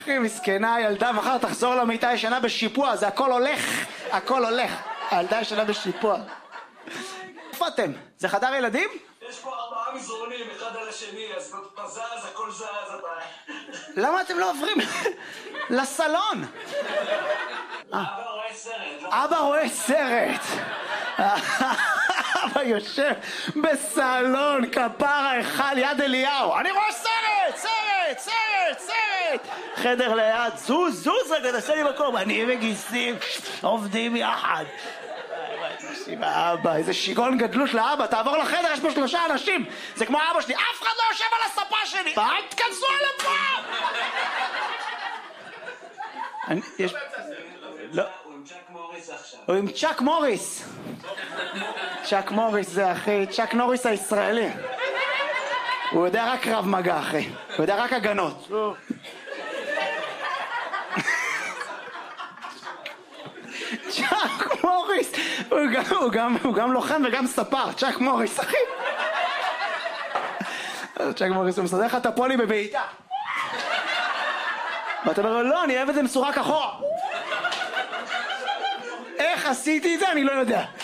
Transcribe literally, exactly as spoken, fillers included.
אחי, מסכנה, ילדה, מחר תחזור למיטה ישנה בשיפוע, זה הכל הולך, הכל הולך. הילדה ישנה בשיפוע. איפה אתם? זה חדר ילדים? יש פה ארבעה מזרונים, אחד על השני, אז בזז, הכל זז, אתה... למה אתם לא עוברים לסלון? אבא רואה סרט. אבא רואה סרט. אבא יושב בסלון, כפרה אחד יד אליהו. אני רואה סרט, סרט, סרט, סרט. חדר ליד, זוז, זוז רגע, תעשה לי מקום. אני וגיסים עובדים יחד. אבא, איזה שיגעון גדלות לאבא, תעבור לחדר, יש פה שלושה אנשים. זה כמו אבא שלי, אף אחד לא יושב על הספה שלי. אל תכנסו על הפעם. יש... לא. הוא עם צ'אק מוריס עכשיו. הוא עם צ'אק מוריס. צ'אק מוריס זה אחי, צ'אק נוריס הישראלי. הוא יודע רק רב מגע אחי, הוא יודע רק הגנות. צ'אק מוריס, הוא גם, הוא גם, הוא גם לוחם וגם ספר, צ'אק מוריס אחי. צ'אק מוריס הוא מסדר לך את הפולי בבעיטה. ואתה אומר לו, לא, אני אוהב את זה מסורק אחורה. איך עשיתי את זה? אני לא יודע.